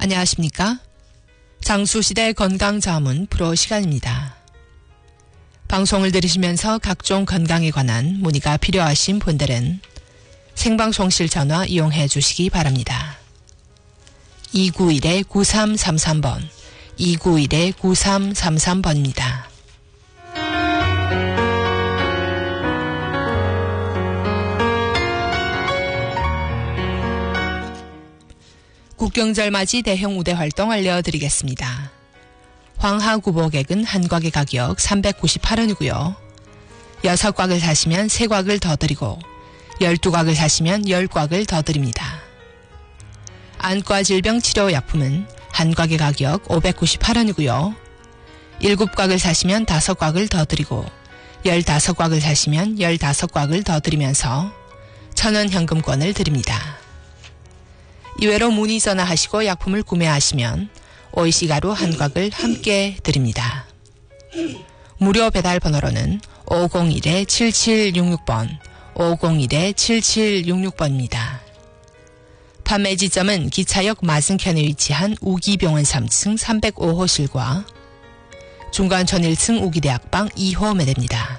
안녕하십니까? 장수시대 건강자문 프로 시간입니다. 방송을 들으시면서 각종 건강에 관한 문의가 필요하신 분들은 생방송실 전화 이용해 주시기 바랍니다. 291-9333번, 291-9333번입니다. 국경절 맞이 대형 우대 활동 알려드리겠습니다. 황하구보객은 한 곽의 가격 398원이고요. 6곽을 사시면 3곽을 더 드리고 12곽을 사시면 10곽을 더 드립니다. 안과 질병 치료 약품은 한 곽의 가격 598원이고요. 7곽을 사시면 5곽을 더 드리고 15곽을 사시면 15곽을 더 드리면서 1,000원 현금권을 드립니다. 이외로 문의 전화하시고 약품을 구매하시면 오이시 가루 한 곽을 함께 드립니다. 무료 배달 번호로는 501-7766번, 501-7766번입니다. 판매 지점은 기차역 맞은편에 위치한 우기병원 3층 305호실과 중간촌 1층 우기대학방 2호 매대입니다.